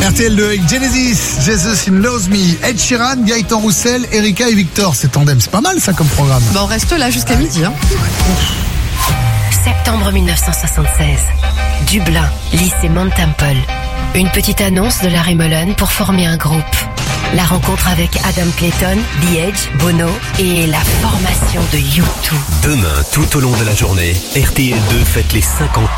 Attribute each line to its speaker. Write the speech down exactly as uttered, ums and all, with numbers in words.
Speaker 1: R T L deux avec Genesis, Jesus in Loves Me, Ed Sheeran, Gaëtan Roussel, Erika et Victor. C'est tandem, c'est pas mal ça comme programme.
Speaker 2: Bah on reste là jusqu'à midi. Hein.
Speaker 3: Septembre mille neuf cent soixante-seize. Dublin, lycée Mount Temple. Une petite annonce de Larry Mullen pour former un groupe. La rencontre avec Adam Clayton, The Edge, Bono et la formation de U deux.
Speaker 4: Demain, tout au long de la journée, R T L deux fête les cinquante